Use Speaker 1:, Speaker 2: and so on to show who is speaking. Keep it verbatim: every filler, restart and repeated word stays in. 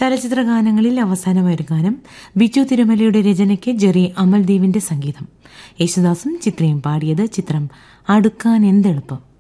Speaker 1: ചലച്ചിത്ര ഗാനങ്ങളിൽ അവസാനമായൊരു ഗാനം ബിജു തിരുമലയുടെ രചനയ്ക്ക് ജെറി അമൽദീവിന്റെ സംഗീതം. യേശുദാസും ചിത്രയും പാടിയത്. ചിത്രം അടുക്കാൻ എന്തെളുപ്പം.